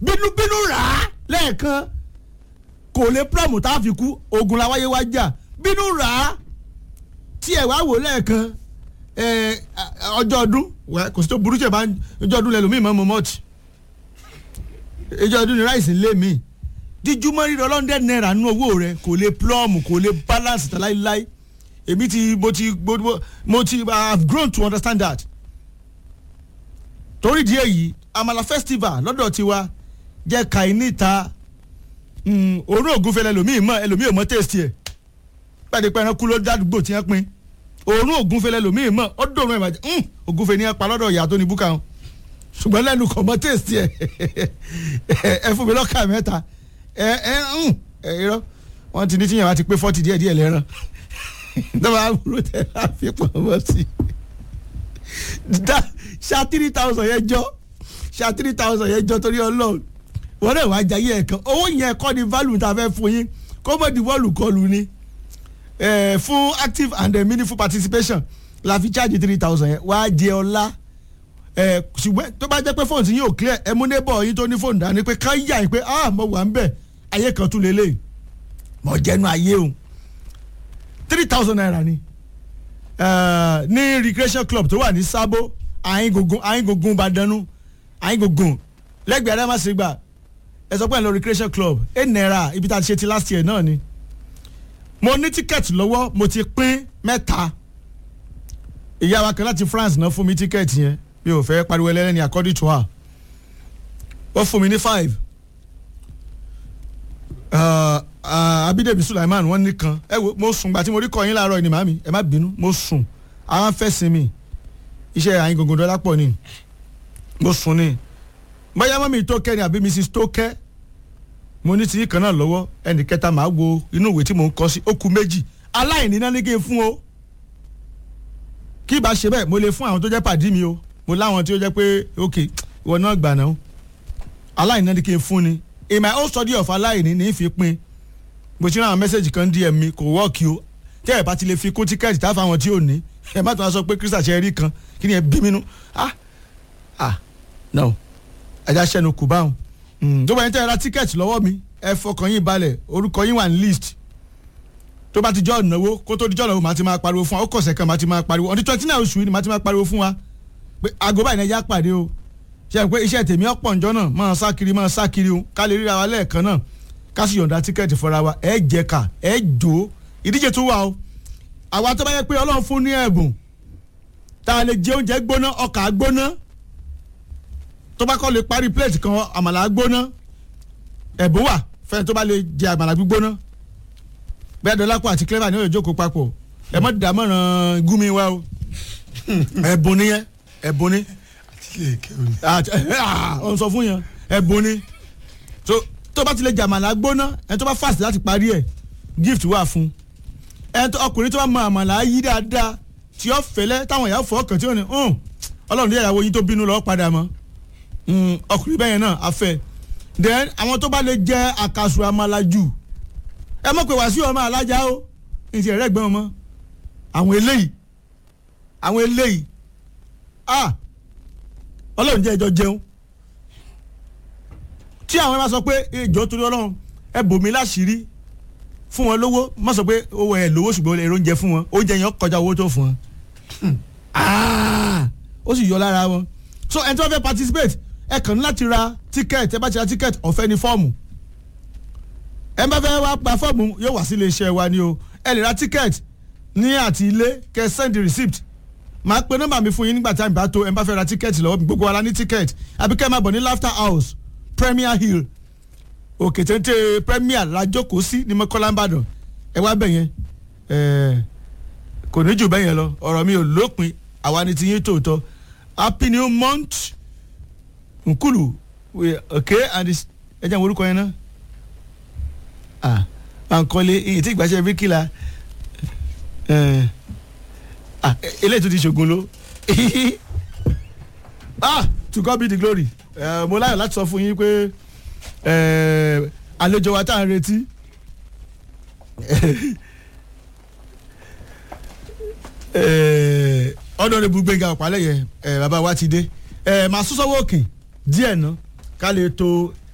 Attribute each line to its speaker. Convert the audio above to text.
Speaker 1: bínú rà á lẹ́ẹ̀kan kò lè pírọ̀mù tá a fi kú ogun la wáyé wá jà bínú rà á tí ẹ̀ wá wò lẹ́ẹ̀kan ọjọ́ ọdún kò sí tó burú jẹ̀ bá ọjọ́ ọdún lẹ́lòmíì mọ́ mọ́ọ̀tì ọjọ́ ọdún ni ráìsì lé mi díjúmọ́ rírọ lọ́ndẹ̀ náírà nínú owó rẹ kò lè plọ́ọ̀mù kò lè balance tà láíláí èmi mo ti have grown to understand that torí díẹ̀ yìí Àmàlà festival lọ́dọ̀ tiwa jẹ́ kàí níta òórùn ògúnfẹ́ ẹlòmíì mọ́ tèstì ẹ̀ pàdé pé ẹranko ló dádúgbò tí wọ́n pín òórùn ògúnfẹ́ ẹlòmíì mọ́ ó dòrò ẹ̀ bàjẹ́ ògúnfẹ́ ní ẹ̀ pa lọ́dọ̀ ìyá tó ní búkà wọn ṣùgbọ́n lẹ́nu kọ̀ mọ́ tèstì ẹ̀ ẹ fún mi lọ́kà mẹ́ta irọ́ wọ́n ti ní tíyẹn wá ti pé 40 díẹ̀ lẹ́ràn dábàá àbúrò tẹ̀ láfi pọ̀ mọ́ sí ṣá 3,000 yẹn jọ ṣá 3,000 yẹn jọ torí Ọlọ́run wọ́n náà wá jayé ẹ̀kan owó yẹn kọ́ ni value tá a fẹ́ fún yín kó mọ̀ di wọ́ọ̀lù kọlù ni fún active and meaningful participation la fi charge 3,000 yẹn wá jẹ ọlá ṣùgbọ́n tó bá jẹ́ pé fóònù yín ò clear ẹ mú neighbor yín tó ní fóònù dání pé ká yà yín pé mo wà ń bẹ̀ ayé kan tún lélẹ̀ mọ̀ jẹ́nu ayé o 3,000 naira ni ní recreation club tó wà ní Sábó Àyíngungun Ìbàdàn Àyíngungun lẹ́gbẹ̀ẹ́ Adámàsígbà ẹ sọ pé ẹ lọ recreation club 8 naira ibi tá a ti ṣe ti last year náà ni mo ní tíkẹ́ẹ̀tì lọ́wọ́ mo ti pín 3 ìyá wa kan láti France náà fún mi tíkẹ́ẹ̀tì yẹn mi ò fẹ́ pariwo ẹlẹ́ni according to her wọ́n fún mi ní 5 Abídèmí Sulaiman wọ́n nìkan ẹ wo mo sùn gbà tí mo rí kọyín láàárọ̀ ni màmí ẹ má bínú mo sùn àwọn fẹ́ sinmi iṣẹ́ Àyíngungun dọ́là pọ̀ ni mo sùn ni bóyá mọ́mí tó kẹ́ ni àbí Mrs tó kẹ́ mo ní ti kan náà lọ́wọ́ ẹnì kẹta máa wo inú ìwé tí mo ń kọ sí ó kù 2 aláìní náà ní kí n fún o kí bá ṣe bẹ́ẹ̀ mo lè fún àwọn tó jẹ́ pàdí mi o mo láwọn tí ó jẹ́ pé ok ìwọ náà gbà náà aláìní náà ní kí n fún ni in my own study of aláìní ní fi pín mo ti rán àwọn mẹ́sẹ̀gì kan DM mi kò wọ́ọ̀kì o tẹ́ ẹ̀ bá ti lè fi kún tíkẹ́ẹ̀tì tá fáwọn tí ò ní ẹ má tó wá sọ pé Krista ṣe rí kan kí ni ẹ bí mi nú no ẹja ṣẹnu kù báwọn tó bá yẹn tẹ́ ẹ ra tíkẹ́ẹ̀tì lọ́wọ́ mi ẹ fọkàn yín balẹ̀ orúkọ yín wà ní list tó bá ti jọ́ ìnáwó kó tó di jọ́ ìnáwó màá ti máa pariwo fún wa ó kọ̀ọ̀sẹ̀ kan màá ti máa pariwo ọdún 29 oṣù yìí ni màá ti máa pariwo fún wa pé aago báyìí náà yá pàdé o ṣe é pé iṣẹ́ tèmi ọ̀pọ̀ ǹjọ́ náà máa sá kiri o ká lè ríra wa lẹ́ẹ̀kan náà ká sì yọ̀ǹda tíkẹ́ẹ̀tì fúnra wa ẹ jẹ ká ẹ jò ìdíje tó wà o àwa tó bá yẹ pé Ọlọ́run fún ní ẹ̀bùn tá a lè jẹ oúnjẹ gbóná ọkà gbóná tó bá kọ́ lè parí plate kan àmàlà gbóná ẹ̀bùn wà fẹ́ni tó bá lè jẹ àmàlà gbígbóná bẹ́ẹ̀ Dọ́lápọ̀ àti Clever ní òjò kó papọ̀ ẹ mọ̀ dàmọ́ràn gúnmi wa o ẹ̀bùn nìyẹn ẹ̀bùn ni ọ̀n sọ fún yẹn ẹ̀bùn ni tó bá ti lè jẹ àmàlà gbóná ẹni tó bá fast láti parí ẹ̀ gift wà fún ẹni tó ọkùnrin tó bá mọ àmàlà yí dáadáa tí ó fẹ́lẹ́ táwọn ìyàwó fọkàn tí ó ní Ọlọ́run ní ìyàwó yín tó bínú lọ́ọ́ padà mọ́ ọkùnrin bẹ́yẹn náà afẹ́ then àwọn tó bá lè jẹ àkàsù àmàlà jù ẹ mọ̀ pé wá sí ọmọ alájà ó ní ti ẹ̀rẹ́ gbọ́n mọ́ àwọn eléyìí Ọlọ́run jẹ́ ìjọ jẹun tí àwọn ẹ bá sọ pé ìjọ torí Ọlọ́run ẹ bòmí láṣìírí fún wọn lówó má sọ pé owó ẹ lówó ṣùgbọ́n èrò oúnjẹ fún wọn oúnjẹ yẹn kọjá owó tó fún wọn ó sì yọ lára wọn so ẹni tí wọ́n fẹ́ participate ẹ kàn ní láti ra ticket ẹ bá ti ra ticket ọ̀fẹ́ ní fọ́ọ̀mù ẹ bá fẹ́ wá pa fọ́ọ̀mù yóò wá sí ilé iṣẹ́ wa ni o ẹ lè ra ticket ní àti ilé kẹ́ send the receipt màá pe nọ́mbà mi fún yín nígbà tí àmì bá tó ẹ bá fẹ́ ra ticket lọ́wọ́ gbogbo wa la ní ticket àbí kẹ́ máa bọ̀ ní Laughter House Premier Hill òkè téńté Premier la jókòó sí ní Mọ́kọ́lá Ìbàdàn ẹ wá bẹ̀ yẹn kò ní jù bẹ́yẹn lọ ọ̀rọ̀ mi ò lópin àwa ni ti yín tòótọ́ happy new month nkulu okay and ẹ jẹ́ àwọn orúkọ yẹn náà Bankole ìyìn tí ìgbàṣẹ bíkìlà eléyìí tó ti ṣògùn ló to God be the glory mo láyọ̀ láti sọ fún yín pé àlejò wa tá à ń retí Honorable Gbénga Ọ̀pálẹ̀yẹ bàbá wa ti dé màá sún sọ́wọ́ òkè díẹ̀ ná ká lè to